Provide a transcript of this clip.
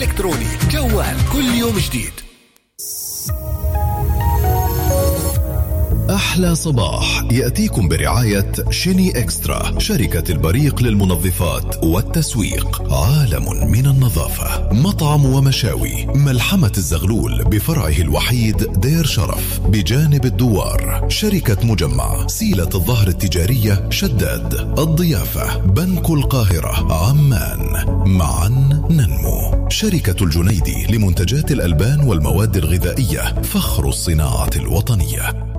إلكتروني جوال كل يوم جديد. أحلى صباح يأتيكم برعاية شيني إكسترا، شركة البريق للمنظفات والتسويق، عالم من النظافة. مطعم ومشاوي ملحمة الزغلول بفرعه الوحيد دير شرف بجانب الدوار. شركة مجمع سيلة الظهر التجارية شداد. الضيافة بنك القاهرة عمان، معا ننمو. شركة الجنيدي لمنتجات الألبان والمواد الغذائية، فخر الصناعة الوطنية.